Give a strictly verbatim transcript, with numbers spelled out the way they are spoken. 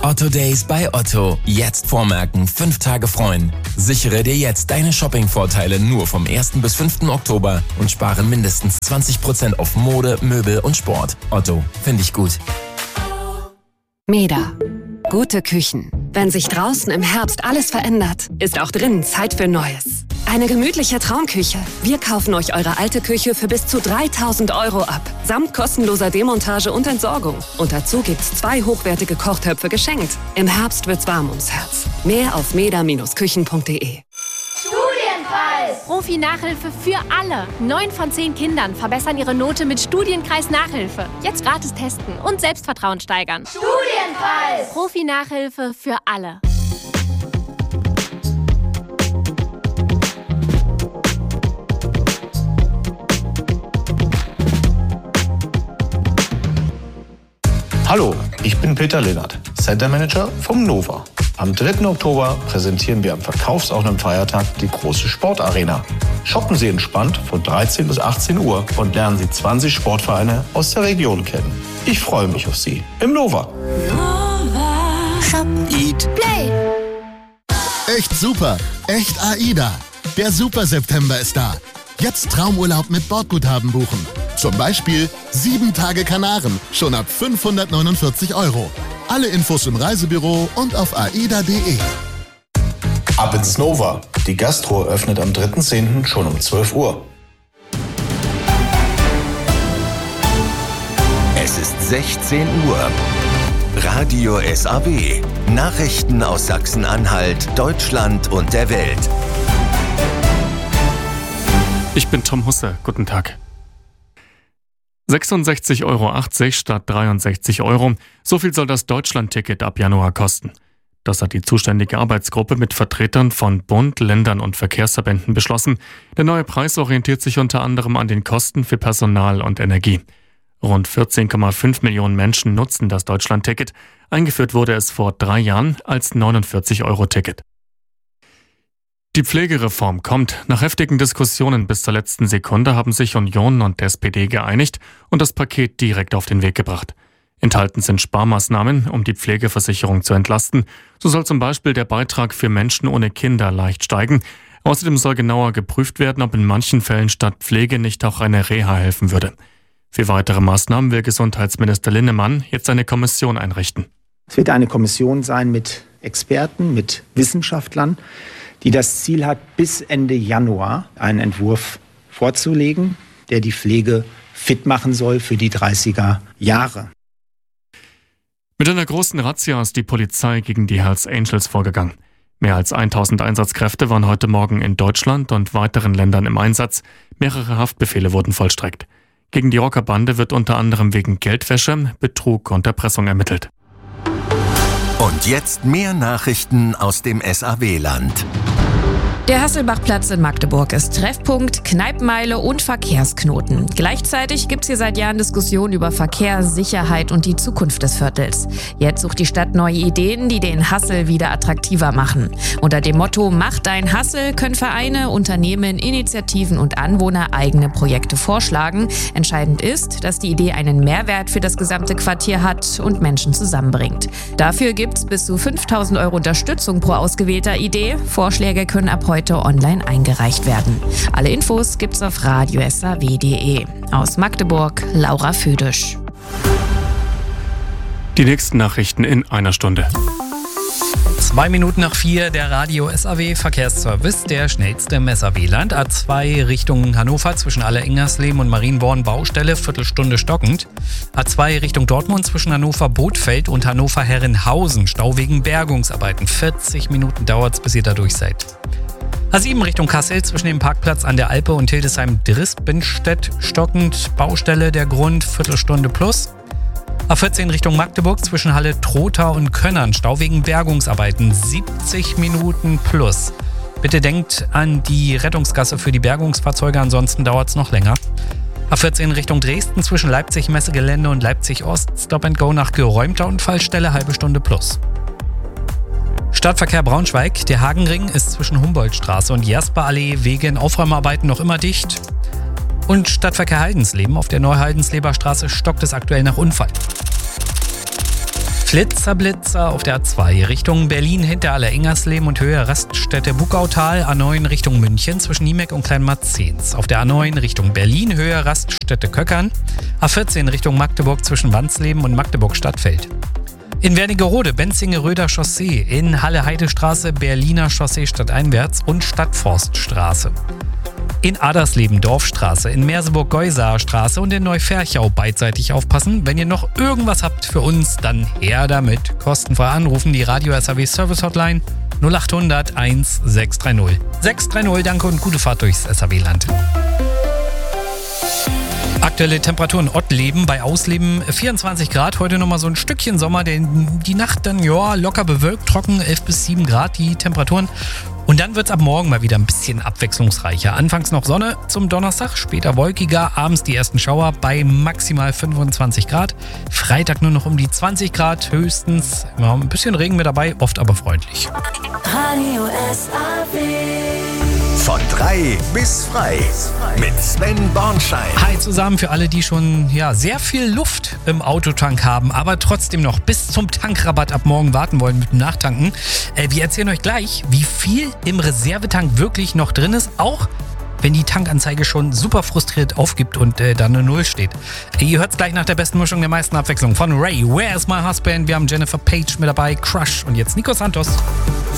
Otto Days bei Otto. Jetzt vormerken, fünf Tage freuen. Sichere dir jetzt deine Shopping-Vorteile nur vom ersten bis fünften Oktober und spare mindestens zwanzig Prozent auf Mode, Möbel und Sport. Otto, finde ich gut. Meda. Gute Küchen. Wenn sich draußen im Herbst alles verändert, ist auch drinnen Zeit für Neues. Eine gemütliche Traumküche. Wir kaufen euch eure alte Küche für bis zu dreitausend Euro ab. Samt kostenloser Demontage und Entsorgung. Und dazu gibt's zwei hochwertige Kochtöpfe geschenkt. Im Herbst wird's warm ums Herz. Mehr auf meda Bindestrich küchen punkt de. Studienkreis! Profi-Nachhilfe für alle. Neun von zehn Kindern verbessern ihre Note mit Studienkreis-Nachhilfe. Jetzt gratis testen und Selbstvertrauen steigern. Studienkreis! Profi-Nachhilfe für alle. Hallo, ich bin Peter Lennart, Center Manager vom Nova. Am dritten Oktober präsentieren wir am verkaufsoffenen Feiertag die große Sportarena. Shoppen Sie entspannt von dreizehn bis achtzehn Uhr und lernen Sie zwanzig Sportvereine aus der Region kennen. Ich freue mich auf Sie im Nova. Nova. Shop, Eat, Play. Echt super, echt AIDA. Der Super September ist da. Jetzt Traumurlaub mit Bordguthaben buchen. Zum Beispiel sieben Tage Kanaren, schon ab fünfhundertneunundvierzig Euro. Alle Infos im Reisebüro und auf aida punkt de. Ab ins Nova. Die Gastro öffnet am dritten zehnten schon um zwölf Uhr. Es ist sechzehn Uhr. Radio S A W. Nachrichten aus Sachsen-Anhalt, Deutschland und der Welt. Ich bin Tom Husse. Guten Tag. sechsundsechzig Euro achtzig statt dreiundsechzig Euro. So viel soll das Deutschland-Ticket ab Januar kosten. Das hat die zuständige Arbeitsgruppe mit Vertretern von Bund, Ländern und Verkehrsverbänden beschlossen. Der neue Preis orientiert sich unter anderem an den Kosten für Personal und Energie. Rund vierzehn Komma fünf Millionen Menschen nutzen das Deutschland-Ticket. Eingeführt wurde es vor drei Jahren als neunundvierzig Euro Ticket. Die Pflegereform kommt. Nach heftigen Diskussionen bis zur letzten Sekunde haben sich Union und S P D geeinigt und das Paket direkt auf den Weg gebracht. Enthalten sind Sparmaßnahmen, um die Pflegeversicherung zu entlasten. So soll zum Beispiel der Beitrag für Menschen ohne Kinder leicht steigen. Außerdem soll genauer geprüft werden, ob in manchen Fällen statt Pflege nicht auch eine Reha helfen würde. Für weitere Maßnahmen will Gesundheitsminister Linnemann jetzt eine Kommission einrichten. Es wird eine Kommission sein mit Experten, mit Wissenschaftlern, die das Ziel hat, bis Ende Januar einen Entwurf vorzulegen, der die Pflege fit machen soll für die dreißiger Jahre. Mit einer großen Razzia ist die Polizei gegen die Hells Angels vorgegangen. Mehr als tausend Einsatzkräfte waren heute Morgen in Deutschland und weiteren Ländern im Einsatz. Mehrere Haftbefehle wurden vollstreckt. Gegen die Rockerbande wird unter anderem wegen Geldwäsche, Betrug und Erpressung ermittelt. Und jetzt mehr Nachrichten aus dem S A W-Land. Der Hasselbachplatz in Magdeburg ist Treffpunkt, Kneipenmeile und Verkehrsknoten. Gleichzeitig gibt es hier seit Jahren Diskussionen über Verkehr, Sicherheit und die Zukunft des Viertels. Jetzt sucht die Stadt neue Ideen, die den Hassel wieder attraktiver machen. Unter dem Motto Mach dein Hassel können Vereine, Unternehmen, Initiativen und Anwohner eigene Projekte vorschlagen. Entscheidend ist, dass die Idee einen Mehrwert für das gesamte Quartier hat und Menschen zusammenbringt. Dafür gibt es bis zu fünftausend Euro Unterstützung pro ausgewählter Idee. Vorschläge können ab heute online eingereicht werden. Alle Infos gibt's auf radio s a w punkt de. Aus Magdeburg, Laura Füdisch. Die nächsten Nachrichten in einer Stunde. Zwei Minuten nach vier, der Radio S A W Verkehrsservice, der schnellste im S A W-Land. A zwei Richtung Hannover zwischen Alle-Ingersleben und Marienborn Baustelle, Viertelstunde stockend. A zwei Richtung Dortmund zwischen Hannover-Bothfeld und Hannover-Herrenhausen, Stau wegen Bergungsarbeiten. vierzig Minuten dauert's, bis ihr da durch seid. A sieben Richtung Kassel zwischen dem Parkplatz an der Alpe und Hildesheim-Drispenstedt stockend, Baustelle der Grund, Viertelstunde plus. A vierzehn Richtung Magdeburg zwischen Halle Trotha und Könnern, Stau wegen Bergungsarbeiten, siebzig Minuten plus. Bitte denkt an die Rettungsgasse für die Bergungsfahrzeuge, ansonsten dauert es noch länger. A vierzehn Richtung Dresden zwischen Leipzig-Messegelände und Leipzig-Ost, Stop and Go nach geräumter Unfallstelle, halbe Stunde plus. Stadtverkehr Braunschweig, der Hagenring ist zwischen Humboldtstraße und Jasperallee wegen Aufräumarbeiten noch immer dicht. Und Stadtverkehr Haldensleben auf der Neuhaldensleber Straße stockt es aktuell nach Unfall. Flitzer-Blitzer auf der A zwei Richtung Berlin hinter Allerengernsleben und Höhe Raststätte Buckautal. A neun Richtung München zwischen Niemek und Kleinmarzens. Auf der A neun Richtung Berlin Höhe Raststätte Köckern. A vierzehn Richtung Magdeburg zwischen Wansleben und Magdeburg-Stadtfeld. In Wernigerode, Benzinge-Röder Chaussee. In Halle-Heide-Straße, Berliner Chaussee stadteinwärts und Stadtforststraße. In Adersleben Dorfstraße, in Merseburg-Geusaer Straße und in Neuferchau beidseitig aufpassen. Wenn ihr noch irgendwas habt für uns, dann her damit. Kostenfrei anrufen, die Radio S A W Service Hotline null acht hundert eins sechs drei null. sechs drei null, danke und gute Fahrt durchs S A W-Land. Aktuelle Temperaturen Ottleben bei Ausleben vierundzwanzig Grad. Heute nochmal so ein Stückchen Sommer, denn die Nacht dann ja locker bewölkt, trocken, elf bis sieben Grad die Temperaturen. Und dann wird es ab morgen mal wieder ein bisschen abwechslungsreicher. Anfangs noch Sonne zum Donnerstag, später wolkiger, abends die ersten Schauer bei maximal fünfundzwanzig Grad. Freitag nur noch um die zwanzig Grad höchstens. Ja, ein bisschen Regen mit dabei, oft aber freundlich. Radio S A W. Von drei bis frei mit Sven Bornschein. Hi zusammen für alle, die schon ja, sehr viel Luft im Autotank haben, aber trotzdem noch bis zum Tankrabatt ab morgen warten wollen mit dem Nachtanken. Äh, wir erzählen euch gleich, wie viel im Reservetank wirklich noch drin ist, auch wenn die Tankanzeige schon super frustriert aufgibt und äh, da eine Null steht. Ihr hört es gleich nach der besten Mischung der meisten Abwechslung von Ray, Where's My Husband? Wir haben Jennifer Page mit dabei, Crush und jetzt Nico Santos.